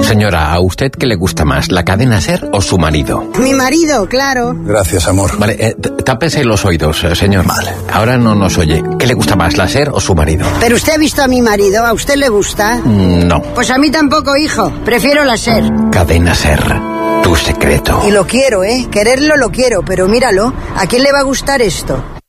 Señora, ¿a usted qué le gusta más, la cadena SER o su marido? Mi marido, claro. Gracias, amor. Vale, tápese los oídos, señor. Vale. Ahora no nos oye. ¿Qué le gusta más, la SER o su marido? ¿Pero usted ha visto a mi marido? ¿A usted le gusta? No. Pues a mí tampoco, hijo. Prefiero la SER. Cadena SER, tu secreto. Y lo quiero, ¿eh? Quererlo lo quiero, pero míralo. ¿A quién le va a gustar esto?